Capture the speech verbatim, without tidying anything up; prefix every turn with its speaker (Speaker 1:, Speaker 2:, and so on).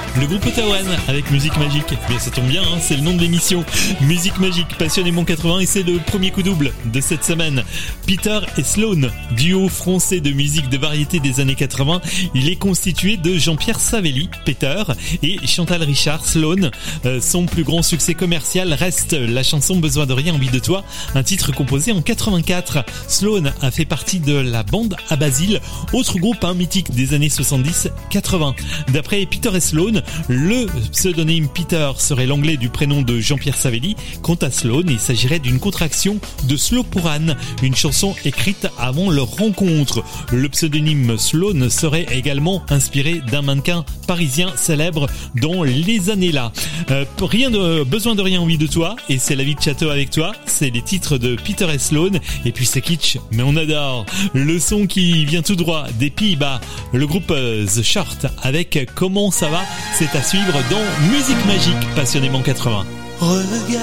Speaker 1: Le groupe Otawan avec Musique Magique. Bien, ça tombe bien, hein, c'est le nom de l'émission. Musique Magique, passionnément quatre-vingts, et c'est le premier coup double de cette semaine. Peter et Sloan, duo français de musique de variété des années quatre-vingts. Il est constitué de Jean-Pierre Savelli, Peter, et Chantal Richard, Sloan. Euh, son plus grand succès commercial reste la chanson Besoin de rien, envie de toi, un titre composé en quatre-vingt-quatre. Sloan a fait partie de la bande à Basile, autre groupe hein, mythique des années soixante-dix quatre-vingts. D'après Peter et Sloan, le pseudonyme Peter serait l'anglais du prénom de Jean-Pierre Savelli. Quant à Sloan, il s'agirait d'une contraction de Slow pour Anne, une chanson écrite avant leur rencontre. Le pseudonyme Sloan serait également inspiré d'un mannequin parisien célèbre dans les années-là. Euh, rien de besoin de rien, envie de toi, et c'est la vie de château avec toi. C'est les titres de Peter et Sloan, et puis c'est kitsch, mais on adore. Le son qui vient tout droit des Pays-Bas, le groupe euh, The Short avec Comment ça va, c'est à suivre dans Musique Magique, passionnément quatre-vingts.
Speaker 2: Regarde.